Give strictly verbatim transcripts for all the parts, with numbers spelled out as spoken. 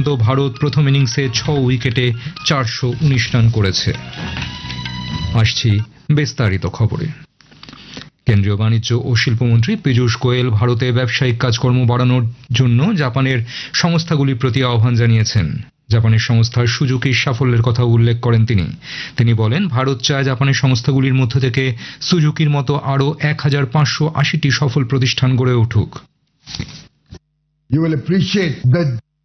পর্যন্ত ভারত প্রথম ইনিংসে ছ উইকেটে চারশো উনিশ রান করেছে। আসছি বিস্তারিত খবরে। কেন্দ্রীয় বাণিজ্য ও শিল্পমন্ত্রী পীযূষ গোয়েল ভারতে ব্যবসায়িক কাজকর্ম বাড়ানোর জন্য জাপানের সংস্থাগুলির প্রতি আহ্বান জানিয়েছেন। জাপানের সংস্থার সুজুকির সাফল্যের কথা উল্লেখ করেন তিনি। তিনি বলেন, ভারত চায় জাপানের সংস্থাগুলির মধ্য থেকে সুজুকির মতো আরও এক হাজার পাঁচশো আশিটি সফল প্রতিষ্ঠান গড়ে উঠুক। You will appreciate the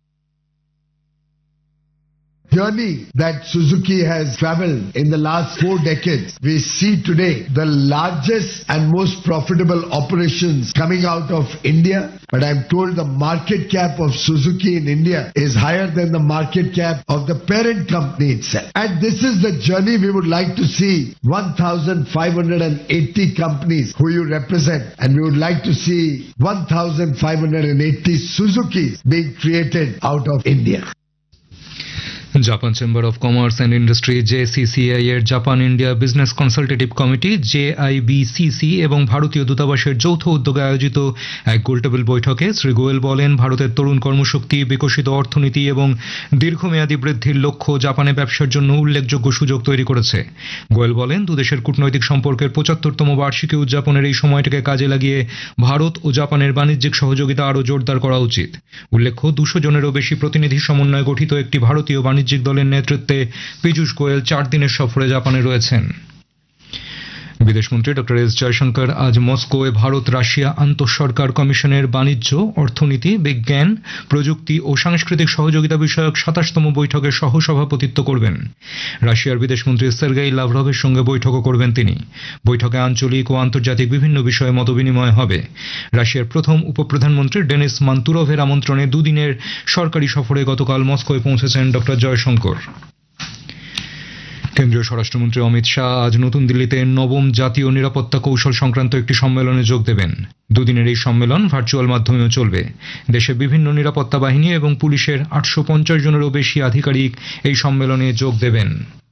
journey that Suzuki has traveled in the last four decades. We see today the largest and most profitable operations coming out of India. But I'm told the market cap of Suzuki in India is higher than the market cap of the parent company itself. And this is the journey we would like to see one thousand five hundred eighty companies who you represent. And we would like to see one thousand five hundred eighty Suzukis being created out of India. Japan chamber of commerce and industry জেসিসিআই এর Japan India business consultative committee জেআইবিসিসি এবং ভারতীয় দূতাবাসের যৌথ উদ্যোগে আয়োজিত এক গোলটেবিল বৈঠকে শ্রী গোয়েল বলেন, ভারতের তরুণ কর্মশক্তি, বিকশিত অর্থনীতি এবং দীর্ঘমেয়াদী বৃদ্ধির লক্ষ্য জাপানে ব্যবসার জন্য উল্লেখযোগ্য সুযোগ তৈরি করেছে। গোয়েল বলেন, দুদেশের কূটনৈতিক সম্পর্কের পঁচাত্তরতম বার্ষিকী উদযাপনের এই সময়টাকে কাজে লাগিয়ে ভারত ও জাপানের বাণিজ্যিক সহযোগিতা আরও জোরদার করা উচিত। উল্লেখ্য, দুশো জনেরও বেশি প্রতিনিধি সমন্বয়ে গঠিত একটি ভারতীয় বাণিজ্যিক দলের নেতৃত্বে পীযূষ গোয়েল চার দিনের সফরে জাপানে রয়েছেন। বিদেশমন্ত্রী ডক্টর এস জয়শঙ্কর আজ মস্কোয় ভারত রাশিয়া আন্তঃসরকার কমিশনের বাণিজ্য, অর্থনীতি, বিজ্ঞান, প্রযুক্তি ও সাংস্কৃতিক সহযোগিতা বিষয়ক সাতাশতম বৈঠকের সহসভাপতিত্ব করবেন। রাশিয়ার বিদেশমন্ত্রী সের্গেই লাভরভের সঙ্গে বৈঠকও করবেন তিনি। বৈঠকে আঞ্চলিক ও আন্তর্জাতিক বিভিন্ন বিষয়ে মতবিনিময় হবে। রাশিয়ার প্রথম উপপ্রধানমন্ত্রী ডেনিস মান্তুরভের আমন্ত্রণে দুদিনের সরকারি সফরে গতকাল মস্কোয় পৌঁছেছেন ডক্টর জয়শঙ্কর। কেন্দ্রীয় স্বরাষ্ট্রমন্ত্রী অমিত শাহ আজ নতুন দিল্লিতে নবম জাতীয় নিরাপত্তা কৌশল সংক্রান্ত একটি সম্মেলনে যোগ দেবেন। দুদিনের এই সম্মেলন ভার্চুয়াল মাধ্যমেও চলবে। দেশে বিভিন্ন নিরাপত্তা বাহিনী এবং পুলিশের আটশো পঞ্চাশ জনেরও বেশি আধিকারিক এই সম্মেলনে যোগ দেবেন।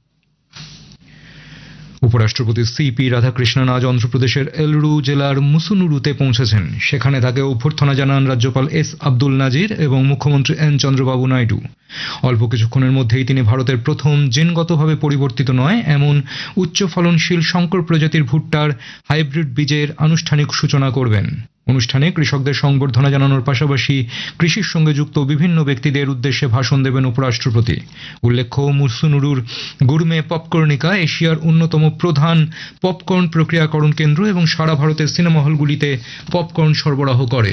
উপরাষ্ট্রপতি সিপি রাধাকৃষ্ণন আজ অন্ধ্রপ্রদেশের এলুরু জেলার মুসুনুরুতে পৌঁছেছেন। সেখানে তাকে অভ্যর্থনা জানান রাজ্যপাল এস আব্দুল নাজির এবং মুখ্যমন্ত্রী এন চন্দ্রবাবু নাইডু। অল্প কিছুক্ষণের মধ্যেই তিনি ভারতের প্রথম জিনগতভাবে পরিবর্তিত নয় এমন উচ্চ ফলনশীল শঙ্কর প্রজাতির ভুট্টার হাইব্রিড বীজের আনুষ্ঠানিক সূচনা করবেন। অনুষ্ঠানে কৃষকদের সংবর্ধনা জানানোর পাশাপাশি কৃষির সঙ্গে যুক্ত বিভিন্ন ব্যক্তিদের উদ্দেশ্যে ভাষণ দেবেন উপরাষ্ট্রপতি। উল্লেখ্য, মুসুনুরুর গুরমে পপকর্নিকা এশিয়ার অন্যতম প্রধান পপকর্ন প্রক্রিয়াকরণ কেন্দ্র এবং সারা ভারতের সিনেমা হলগুলিতে পপকর্ন সরবরাহ করে।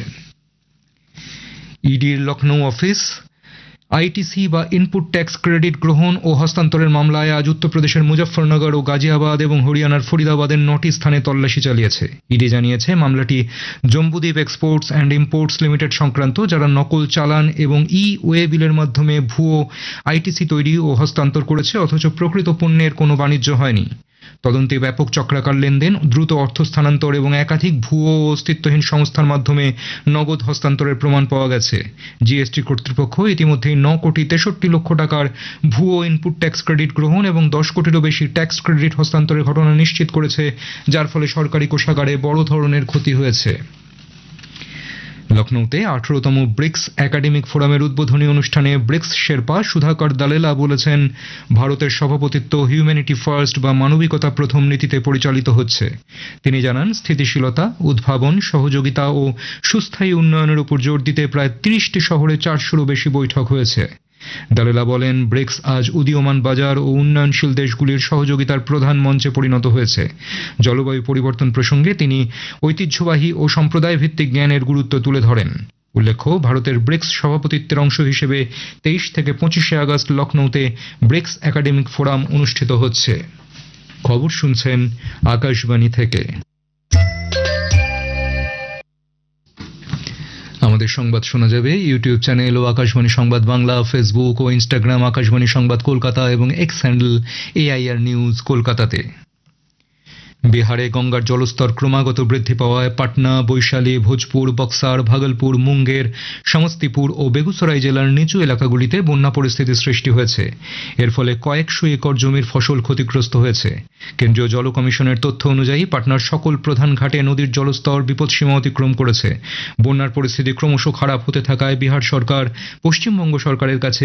ইডির লখনৌ অফিস আইটিসি বা ইনপুট ট্যাক্স ক্রেডিট গ্রহণ ও হস্তান্তরের মামলায় আজ উত্তরপ্রদেশের মুজফফরনগর ও গাজিয়াবাদ এবং হরিয়ানার ফরিদাবাদের নটি স্থানে তল্লাশি চালিয়েছে। ইডি জানিয়েছে, মামলাটি Jambudwip exports and imports limited সংক্রান্ত, যারা নকল চালান এবং ই ওয়ে বিলের মাধ্যমে ভুয়ো আইটিসি তৈরি ও হস্তান্তর করেছে, অথচ প্রকৃত পণ্যের কোনো বাণিজ্য হয়নি। তদন্তে ব্যাপক চক্রাকার লেনদেন, দ্রুত অর্থ স্থানান্তর এবং একাধিক ভুয়ো ও অস্তিত্বহীন সংস্থার মাধ্যমে নগদ হস্তান্তরের প্রমাণ পাওয়া গেছে। জিএসটি কর্তৃপক্ষ ইতিমধ্যেই ন কোটি তেষট্টি লক্ষ টাকার ভুয়ো ইনপুট ট্যাক্স ক্রেডিট গ্রহণ এবং দশ কোটিরও বেশি ট্যাক্স ক্রেডিট হস্তান্তরের ঘটনা নিশ্চিত করেছে, যার ফলে সরকারি কোষাগারে বড় ধরনের ক্ষতি হয়েছে। লখনৌতে আঠারোতম ব্রিক্স একাডেমিক ফোরামের উদ্বোধনী অনুষ্ঠানে ব্রিক্স শেরপা সুধাকর দালেলা বলেছেন, ভারতের সভাপতিত্ব হিউম্যানিটি ফার্স্ট বা মানবিকতা প্রথম নীতিতে পরিচালিত হচ্ছে। তিনি জানান, স্থিতিশীলতা, উদ্ভাবন, সহযোগিতা ও সুস্থায়ী উন্নয়নের উপর জোর দিতে প্রায় তিরিশটি শহরে চারশোরও বেশি বৈঠক হয়েছে। দালেলা বলেন, ব্রিক্স আজ উদীয়মান বাজার ও উন্নয়নশীল দেশগুলির সহযোগিতার প্রধান মঞ্চে পরিণত হয়েছে। জলবায়ু পরিবর্তন প্রসঙ্গে তিনি ঐতিহ্যবাহী ও সম্প্রদায় ভিত্তিক জ্ঞানের গুরুত্ব তুলে ধরেন। উল্লেখ্য, ভারতের ব্রিক্স সভাপতিত্বের অংশ হিসেবে তেইশ থেকে পঁচিশে আগস্ট লখনৌতে ব্রিক্স একাডেমিক ফোরাম অনুষ্ঠিত হচ্ছে। খবর শুনছেন আকাশবাণী থেকে। আমাদের সংবাদ শোনা যাবে ইউটিউব চ্যানেল ও আকাশবাণী সংবাদ বাংলা, ফেসবুক ও ইনস্টাগ্রাম আকাশবাণী সংবাদ কলকাতা এবং এক্স হ্যান্ডেল এআইআর নিউজ কলকাতাতে। বিহারে গঙ্গার জলস্তর ক্রমাগত বৃদ্ধি পাওয়ায় পাটনা, বৈশালী, ভোজপুর, বক্সার, ভাগলপুর, মুঙ্গের, সমস্তিপুর ও বেগুসরাই জেলার নিচু এলাকাগুলিতে বন্যা পরিস্থিতি সৃষ্টি হয়েছে। এর ফলে কয়েকশো একর জমির ফসল ক্ষতিগ্রস্ত হয়েছে। কেন্দ্রীয় জল কমিশনের তথ্য অনুযায়ী পাটনার সকল প্রধান ঘাটে নদীর জলস্তর বিপদসীমা অতিক্রম করেছে। বন্যার পরিস্থিতি ক্রমশ খারাপ হতে থাকায় বিহার সরকার পশ্চিমবঙ্গ সরকারের কাছে